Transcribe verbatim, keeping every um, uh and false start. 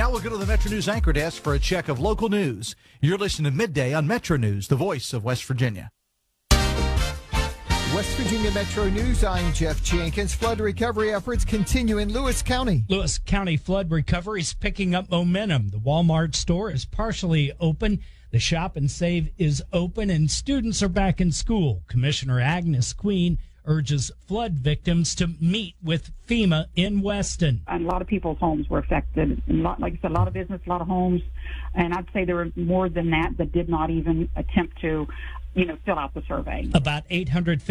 Now we'll go to the Metro News Anchor Desk for a check of local news. You're listening to Midday on Metro News, the voice of West Virginia. West Virginia Metro News, I'm Jeff Jenkins. Flood recovery efforts continue in Lewis County. Lewis County flood recovery is picking up momentum. The Walmart store is partially open. The Shop and Save is open, and students are back in school. Commissioner Agnes Queen urges flood victims to meet with FEMA in Weston. And a lot of people's homes were affected. And lot, like I said, a lot of business, a lot of homes. And I'd say there were more than that that did not even attempt to, you know, fill out the survey. About eight hundred